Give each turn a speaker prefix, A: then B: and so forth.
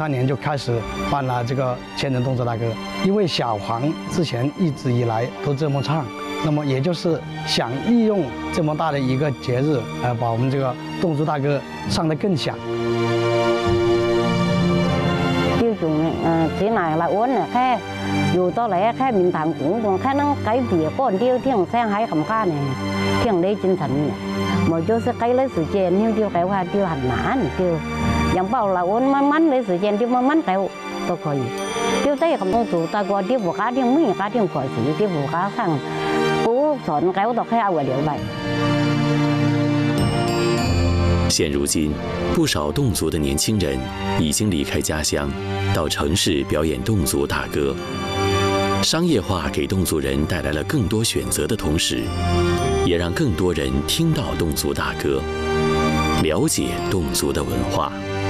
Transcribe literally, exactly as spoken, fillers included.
A: 年就开始办了这个千人动作大歌，因为小黄之前一直以来都这么唱，那么也就是想利用这么大的一个节日，呃，把我们这个侗族大歌唱得更响。
B: tiêu chuẩn thế này là uốn này khe dù to lẽ khe mình thằng cũng còn khe nó cái bìa con tiêu thiêng sang hai cầm ca này thiêng đây chân thần mà cho sẽ cái lấy sự chèn như tiêu cái hoa tiêu hành mã này tiêu giống bảo là uốn mắn mắn lấy sự chèn tiêu mắn mắn tiêu tôi khỏi tiêu tây cầm công chủ ta qua tiêu vụ cá tiêu mấy cá tiêu khỏi sự tiêu vụ cá sang cú sọn cái tôi khe ở liệu vậy。
C: 现如今，不少侗族的年轻人已经离开家乡，到城市表演侗族大歌。商业化给侗族人带来了更多选择的同时，也让更多人听到侗族大歌，了解侗族的文化。